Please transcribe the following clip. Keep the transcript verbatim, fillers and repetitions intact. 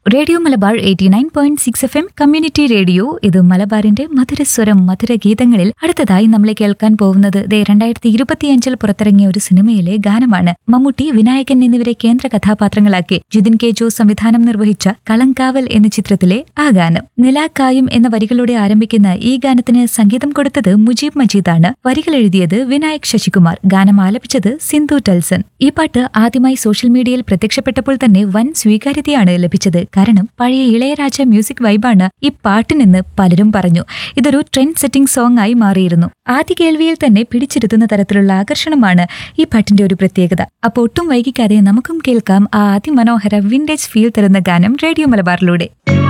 Radio Malabar eighty nine point six F M community radio. ഇത് മലബാറിന്റെ മധുരസ്വരം മധുര ഗീതങ്ങളിൽ അടുത്തതായി നമ്മളെ കേൾക്കാൻ പോകുന്നത് ദേ രണ്ടായിരത്തി ഇരുപത്തിയഞ്ചിൽ പുറത്തിറങ്ങിയ ഒരു സിനിമയിലെ ഗാനമാണ്. മമ്മൂട്ടി, വിനായകൻ എന്നിവരെ കേന്ദ്ര കഥാപാത്രങ്ങളാക്കി ജിതിൻ കെ ജോസ് സംവിധാനം നിർവഹിച്ച കളങ്കാവൽ എന്ന ചിത്രത്തിലെ ആ ഗാനം. നിലാക്കായും എന്ന വരികളോടെ ആരംഭിക്കുന്ന ഈ ഗാനത്തിന് സംഗീതം കൊടുത്തത് മുജീബ് മജീദാണ്. വരികൾ എഴുതിയത് വിനായക് ശശികുമാർ, ഗാനം ആലപിച്ചത് സിന്ധു ടൽസൺ. ഈ പാട്ട് ആദ്യമായി സോഷ്യൽ മീഡിയയിൽ പ്രത്യക്ഷപ്പെട്ടപ്പോൾ തന്നെ വൻ സ്വീകാര്യതയാണ് ലഭിച്ചത്. കാരണം പഴയ ഇളയരാജ മ്യൂസിക് വൈബാണ് ഈ പാട്ടിനെന്ന് പലരും പറഞ്ഞു. ഇതൊരു ട്രെൻഡ് സെറ്റിംഗ് സോങ് ആയി മാറിയിരുന്നു. ആദ്യ കേൾവിയിൽ തന്നെ പിടിച്ചിരുത്തുന്ന തരത്തിലുള്ള ആകർഷണമാണ് ഈ പാട്ടിന്റെ ഒരു പ്രത്യേകത. അപ്പോൾ ഒട്ടും വൈകിക്കാതെ നമുക്കും കേൾക്കാം ആ അതിമനോഹര വിന്റേജ് ഫീൽ തരുന്ന ഗാനം റേഡിയോ മലബാറിലൂടെ.